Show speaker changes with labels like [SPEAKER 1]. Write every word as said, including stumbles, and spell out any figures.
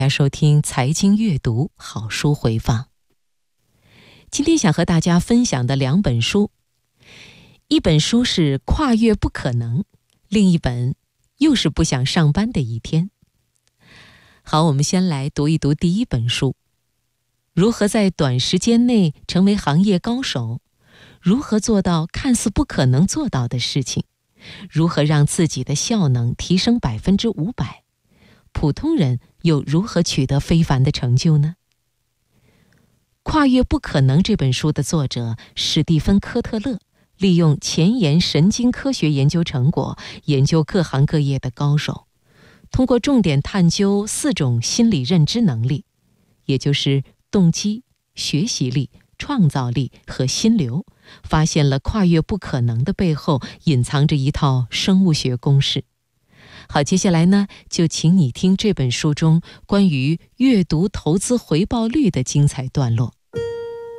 [SPEAKER 1] 大家收听财经阅读好书回放。今天想和大家分享的两本书，一本书是《跨越不可能》，另一本又是不想上班的一天。好，我们先来读一读第一本书，如何在短时间内成为行业高手，如何做到看似不可能做到的事情，如何让自己的效能提升百分之五百，普通人又如何取得非凡的成就呢？跨越不可能这本书的作者史蒂芬·科特勒利用前沿神经科学研究成果，研究各行各业的高手，通过重点探究四种心理认知能力，也就是动机、学习力、创造力和心流，发现了跨越不可能的背后隐藏着一套生物学公式。好，接下来呢，就请你听这本书中关于阅读投资回报率的精彩段落。